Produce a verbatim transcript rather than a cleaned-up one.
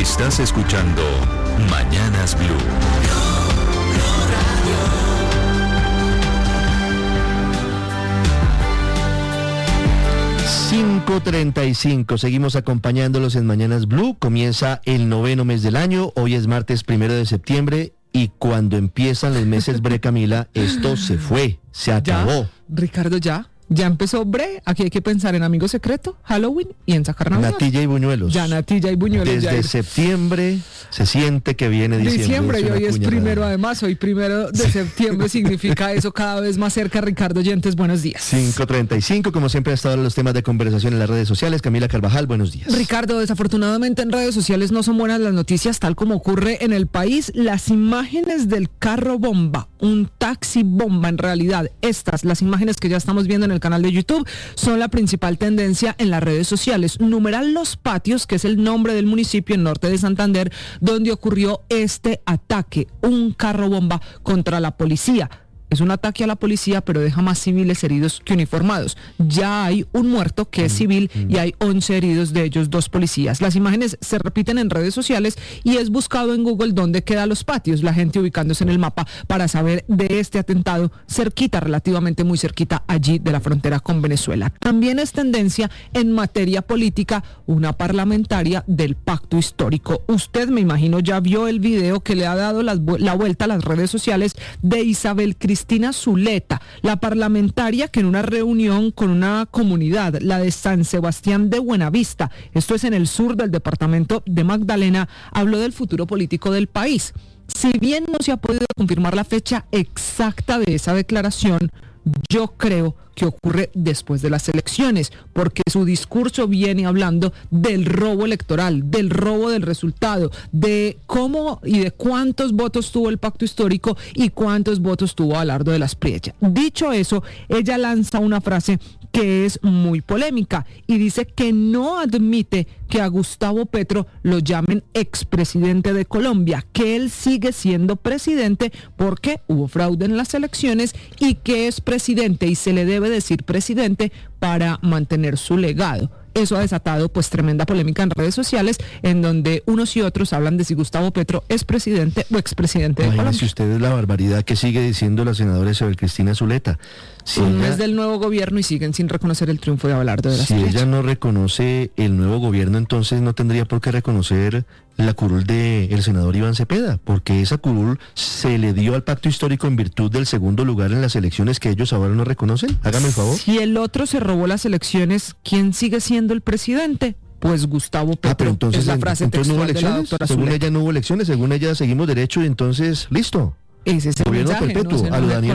Estás escuchando Mañanas Blue. cinco treinta y cinco, seguimos acompañándolos en Mañanas Blue. Comienza el noveno mes del año, hoy es martes primero de septiembre y cuando empiezan los meses Bre, Camila, esto se fue, se acabó. ¿Ya? Ricardo, ya, ya empezó Bre, aquí hay que pensar en Amigo Secreto, Halloween y en sacar Navidad. Natilla y buñuelos. Ya natilla y buñuelos. Desde ya septiembre se siente que viene diciembre. Diciembre, es y hoy es puñalada. primero, además, hoy primero de septiembre significa eso cada vez más cerca. Ricardo Oyentes, buenos días. cinco treinta y cinco, como siempre, hasta ahora los temas de conversación en las redes sociales. Camila Carvajal, buenos días. Ricardo, desafortunadamente en redes sociales no son buenas las noticias, tal como ocurre en el país. Las imágenes del carro bomba, un taxi bomba en realidad, estas, las imágenes que ya estamos viendo en el canal de YouTube, son la principal tendencia en las redes sociales. Numeral Los Patios, que es el nombre del municipio en norte de Santander, donde ocurrió este ataque, un carro bomba contra la policía. Es un ataque a la policía, pero deja más civiles heridos que uniformados. Ya hay un muerto que es civil y hay once heridos, de ellos dos policías. Las imágenes se repiten en redes sociales y es buscado en Google dónde quedan Los Patios, la gente ubicándose en el mapa para saber de este atentado cerquita, relativamente muy cerquita allí de la frontera con Venezuela. También es tendencia en materia política una parlamentaria del pacto histórico. Usted, me imagino, ya vio el video que le ha dado las, la vuelta a las redes sociales de Isabel Cristina Cristina Zuleta, la parlamentaria que en una reunión con una comunidad, la de San Sebastián de Buenavista, esto es en el sur del departamento de Magdalena, habló del futuro político del país. Si bien no se ha podido confirmar la fecha exacta de esa declaración, yo creo que ocurre después de las elecciones, porque su discurso viene hablando del robo electoral, del robo del resultado, de cómo y de cuántos votos tuvo el pacto histórico y cuántos votos tuvo Abelardo de las Priella. Dicho eso, ella lanza una frase que es muy polémica y dice que no admite que a Gustavo Petro lo llamen expresidente de Colombia, que él sigue siendo presidente porque hubo fraude en las elecciones y que es presidente y se le debe decir presidente para mantener su legado. Eso ha desatado pues tremenda polémica en redes sociales, en donde unos y otros hablan de si Gustavo Petro es presidente o expresidente de Colombia. Imagínese ustedes la barbaridad que sigue diciendo la senadora Isabel Cristina Zuleta. Si Un ella, mes del nuevo gobierno y siguen sin reconocer el triunfo de Abelardo de las Si Priella. ella no reconoce el nuevo gobierno, entonces no tendría por qué reconocer la curul del senador Iván Cepeda, porque esa curul se le dio al pacto histórico en virtud del segundo lugar en las elecciones que ellos ahora no reconocen. Hágame el favor. Si el otro se robó las elecciones, ¿quién sigue siendo el presidente? Pues Gustavo Petro. Ah, pero entonces, es la frase entonces no hubo textual de la elecciones. doctora Según Zuleta. ella no hubo elecciones, según ella seguimos derecho y entonces listo. Ese es el Gobierno mensaje, perpetuo. no se A lo enoje Daniel